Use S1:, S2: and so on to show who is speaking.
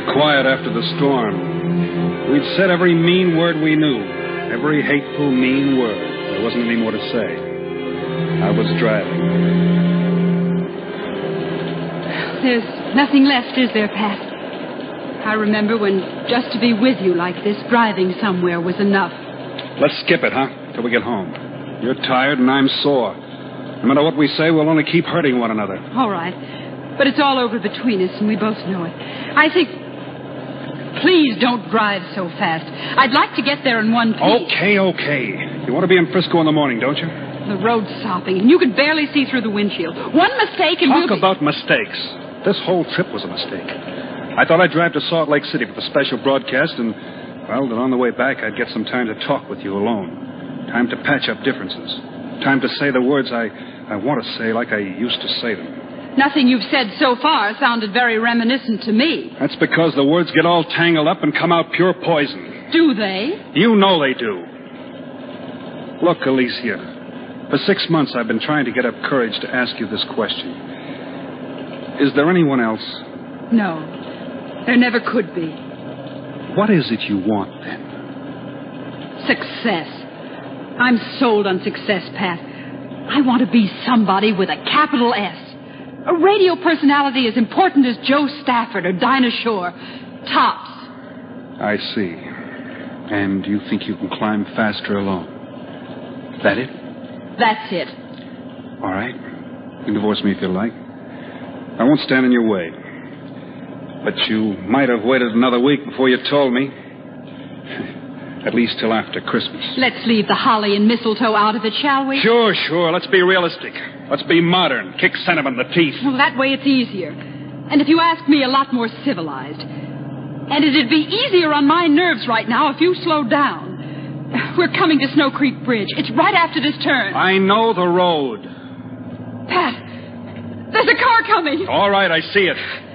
S1: quiet after the storm. We'd said every mean word we knew. Every hateful, mean word. There wasn't any more to say. I was driving.
S2: There's nothing left, is there, Pat? I remember when just to be with you like this, driving somewhere was enough.
S1: Let's skip it, huh? Till we get home. You're tired and I'm sore. No matter what we say, we'll only keep hurting one another.
S2: All right. But it's all over between us, and we both know it. I think... Please don't drive so fast. I'd like to get there in one piece.
S1: Okay. You want to be in Frisco in the morning, don't you?
S2: The road's sopping, and you could barely see through the windshield. One mistake and
S1: Talk about mistakes. This whole trip was a mistake. I thought I'd drive to Salt Lake City for the special broadcast, and, well, then on the way back, I'd get some time to talk with you alone. Time to patch up differences. Time to say the words I want to say like I used to say them.
S2: Nothing you've said so far sounded very reminiscent to me.
S1: That's because the words get all tangled up and come out pure poison.
S2: Do they?
S1: You know they do. Look, Alicia, for 6 months I've been trying to get up courage to ask you this question. Is there anyone else?
S2: No, there never could be.
S1: What is it you want, then?
S2: Success. I'm sold on success, Pat. I want to be somebody with a capital S. A radio personality as important as Joe Stafford or Dinah Shore. Tops.
S1: I see. And you think you can climb faster alone? That it?
S2: That's it.
S1: All right. You can divorce me if you like. I won't stand in your way. But you might have waited another week before you told me. At least till after Christmas.
S2: Let's leave the holly and mistletoe out of it, shall we?
S1: Sure. Let's be realistic. Let's be modern. Kick sentiment in the teeth.
S2: Well, that way it's easier. And if you ask me, a lot more civilized. And it'd be easier on my nerves right now if you slowed down. We're coming to Snow Creek Bridge. It's right after this turn.
S1: I know the road.
S2: Pat, there's a car coming.
S1: All right, I see it.